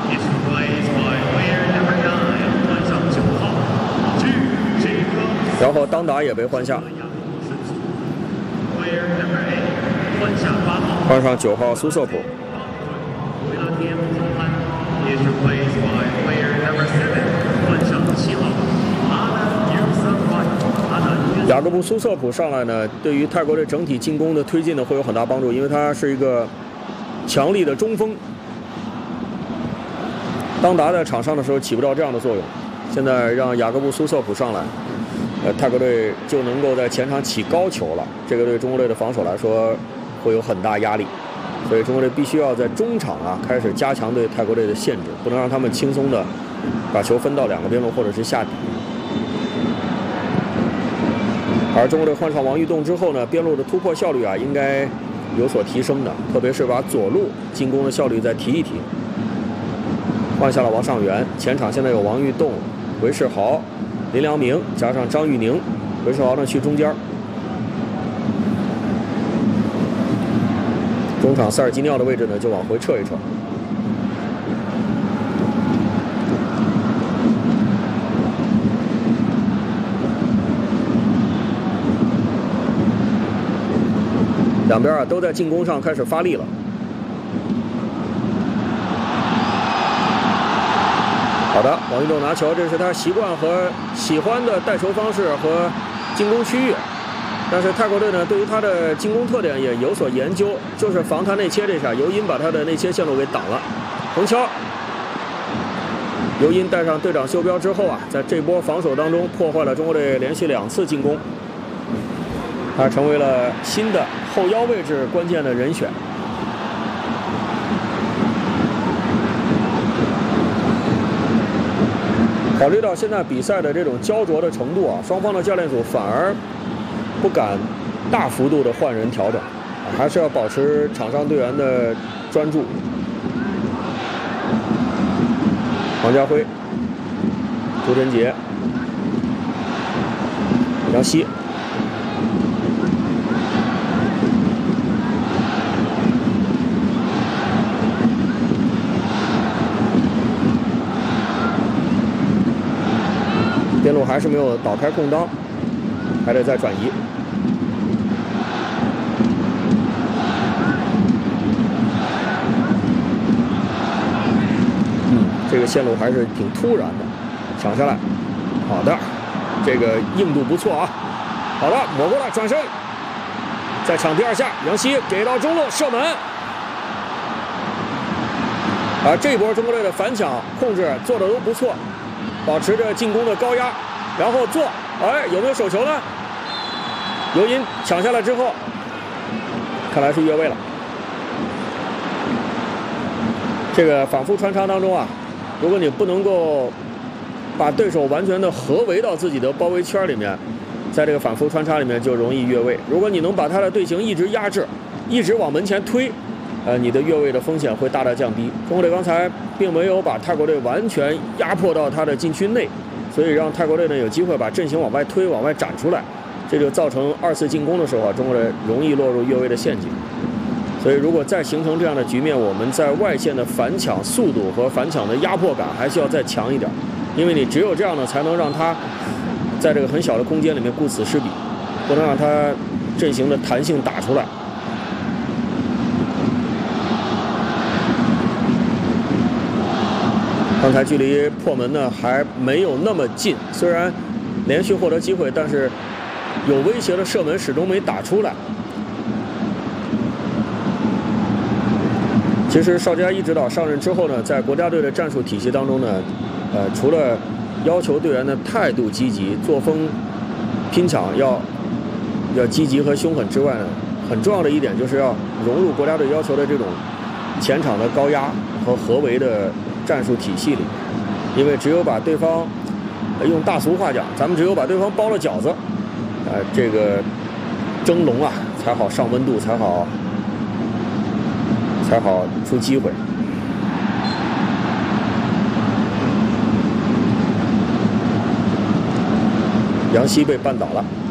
is replaced by player number 9，换上9号然后当达也被换下。 player number 8，换下8号， 换上9号苏瑟普。 维拉天姆后汉 is replaced by player number 7，换上7号。 雅各布苏瑟普上来呢，对于泰国队整体进攻的推进呢会有很大帮助，因为他是一个强力的中锋。当达在场上的时候起不到这样的作用，现在让雅各布苏瑟普上来，泰国队就能够在前场起高球了。这个对中国队的防守来说会有很大压力，所以中国队必须要在中场开始加强对泰国队的限制，不能让他们轻松的把球分到2个边路或者是下底。 而中国队换上王玉栋之后呢，边路的突破效率应该有所提升的，特别是把左路进攻的效率再提一提。换下了王上源，前场现在有王玉栋、韦世豪、林良铭加上张玉宁，韦世豪呢去中间。中场塞尔吉尼奥的位置呢就往回撤一撤。 两边都在进攻上开始发力了。好的，王玉栋拿球，这是他习惯和喜欢的带球方式和进攻区域。但是泰国队呢，对于他的进攻特点也有所研究，就是防他内切这下，尤因把他的内切线路给挡了。横敲，尤因带上队长袖标之后在这波防守当中破坏了中国队连续2次进攻。 他成为了新的后腰位置关键的人选。考虑到现在比赛的这种焦灼的程度双方的教练组反而不敢大幅度的换人调整，还是要保持场上队员的专注。王家辉、朱晨杰、杨希。 边路还是没有倒开空当，还得再转移。这个线路还是挺突然的，抢下来，好的，这个硬度不错好的，抹过来转身，再抢第2下，杨希给到中路射门。这一波中国队的反抢控制做的都不错。 保持着进攻的高压，然后做，有没有手球呢？尤因抢下来之后，看来是越位了。这个反复穿插当中如果你不能够把对手完全的合围到自己的包围圈里面，在这个反复穿插里面就容易越位。如果你能把他的队形一直压制，一直往门前推。 你的越位的风险会大大降低。中国队刚才并没有把泰国队完全压迫到他的禁区内，所以让泰国队呢有机会把阵型往外推、往外展出来，这就造成2次进攻的时候中国队容易落入越位的陷阱。所以如果再形成这样的局面，我们在外线的反抢速度和反抢的压迫感还需要再强一点，因为你只有这样呢，才能让他在这个很小的空间里面顾此失彼，不能让他阵型的弹性打出来。 刚才距离破门呢还没有那么近，虽然连续获得机会，但是有威胁的射门始终没打出来。其实邵佳一指导上任之后呢，在国家队的战术体系当中呢，除了要求队员的态度积极、作风拼抢要积极和凶狠之外呢，很重要的一点就是要融入国家队要求的这种前场的高压和合围的 战术体系里，因为只有把对方，用大俗话讲，咱们只有把对方包了饺子，这个蒸笼才好上温度，才好出机会。杨希被绊倒了。